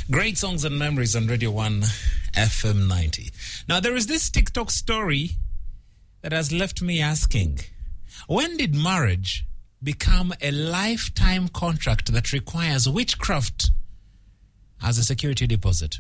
Great songs and memories on Radio 1 FM 90. Now, there is this TikTok story that has left me asking, when did marriage become a lifetime contract that requires witchcraft as a security deposit?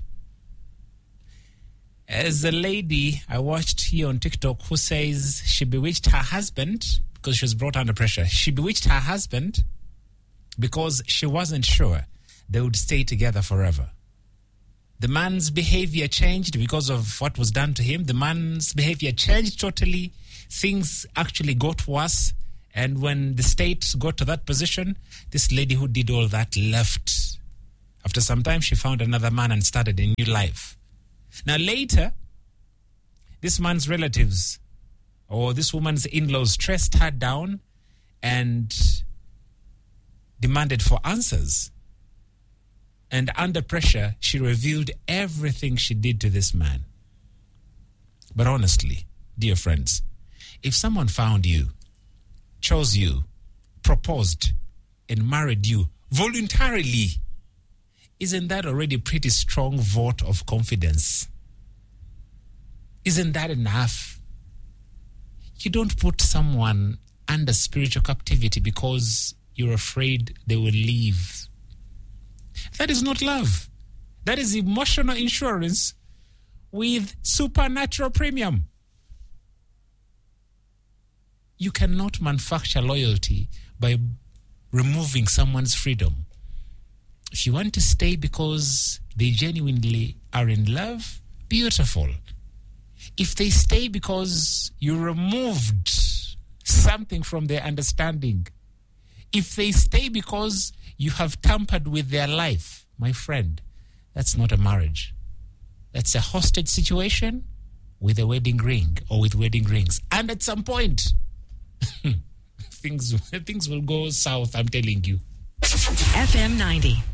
As a lady I watched here on TikTok who says she bewitched her husband because she was brought under pressure. She bewitched her husband because she wasn't sure they would stay together forever. The man's behavior changed because of what was done to him. The man's behavior changed totally. Things actually got worse. And when the state got to that position, this lady who did all that left. After some time, she found another man and started a new life. Now later, this man's relatives or this woman's in-laws traced her down and demanded for answers. And under pressure, she revealed everything she did to this man. But honestly, dear friends, if someone found you, chose you, proposed, and married you voluntarily, isn't that already a pretty strong vote of confidence? Isn't that enough? You don't put someone under spiritual captivity because you're afraid they will leave. That is not love. That is emotional insurance with supernatural premium. You cannot manufacture loyalty by removing someone's freedom. If you want to stay because they genuinely are in love, beautiful. If they stay because you removed something from their understanding, if they stay because you have tampered with their life, my friend, that's not a marriage. That's a hostage situation with a wedding ring or with wedding rings. And at some point, things will go south, I'm telling you. FM 90.